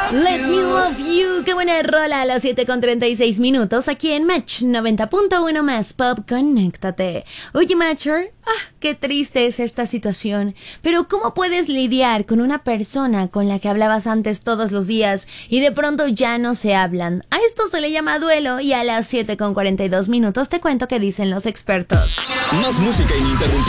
Let Me Love You, qué buena rola a las 7:36 aquí en Match 90.1 más Pop, conéctate. Oye, Matcher, qué triste es esta situación, pero ¿cómo puedes lidiar con una persona con la que hablabas antes todos los días y de pronto ya no se hablan? A esto se le llama duelo y a las 7:42 te cuento qué dicen los expertos. Más música ininterrumpida.